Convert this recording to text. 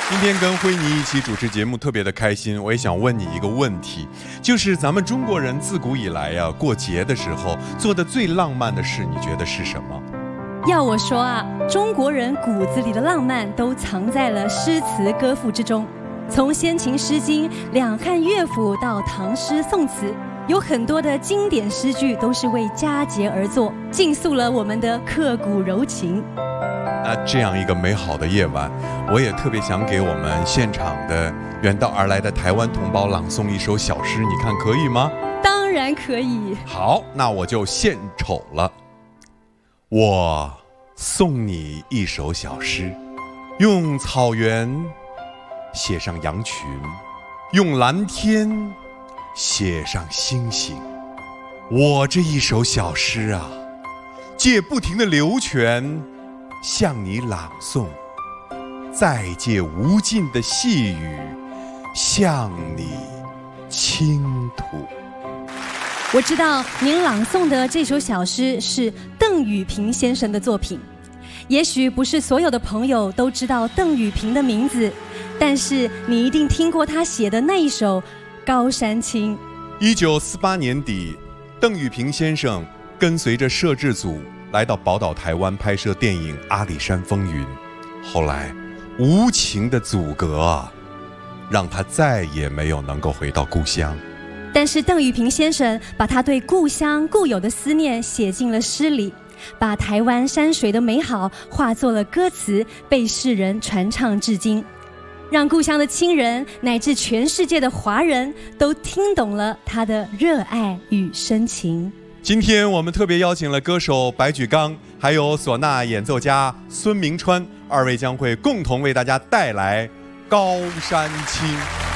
今天跟辉妮一起主持节目特别的开心，我也想问你一个问题，就是咱们中国人自古以来呀，过节的时候做的最浪漫的事，你觉得是什么？ 要我说啊，中国人骨子里的浪漫都藏在了诗词歌赋之中。从先秦诗经、两汉乐府到唐诗宋词，有很多的经典诗句都是为佳节而作，尽诉了我们的刻骨柔情。 那这样一个美好的夜晚，我也特别想给我们现场的远道而来的台湾同胞朗诵一首小诗，你看可以吗？ 当然可以。 好，那我就献丑了。我送你一首小诗，用草原写上羊群，用蓝天写上星星。我这一首小诗啊，借不停的流泉向你朗诵，再借无尽的细雨向你倾吐。 我知道您朗诵的这首小诗是邓雨平先生的作品，也许不是所有的朋友都知道邓雨平的名字，但是你一定听过他写的那一首《高山青》。 1948年底，邓雨平先生跟随着摄制组来到宝岛台湾拍摄电影《阿里山风云》，后来无情的阻隔啊，让他再也没有能够回到故乡。 但是邓雨平先生把他对故乡固有的思念写进了诗里，把台湾山水的美好化作了歌词，被世人传唱至今，让故乡的亲人乃至全世界的华人都听懂了他的热爱与深情。 今天我们特别邀请了歌手白举纲，还有唢呐演奏家孙明川，二位将会共同为大家带来《高山青》。